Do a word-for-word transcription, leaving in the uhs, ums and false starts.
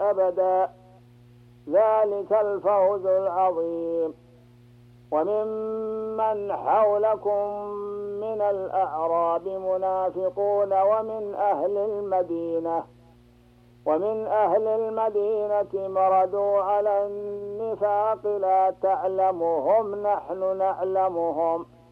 أبدا، ذلك الفوز العظيم. وممن حولكم من الأعراب منافقون ومن أهل المدينة ومن أهل المدينة مردوا على النفاق لا تعلمهم نحن نعلمهم